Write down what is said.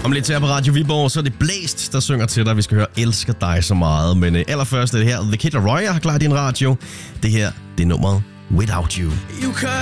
Om lidt her på Radio Viborg, så er det Blæst, der synger til dig. Vi skal høre Elsker dig så meget. Men allerførst er det her The Kid Laroi har klar din radio. Det her, det er nummeret Without You.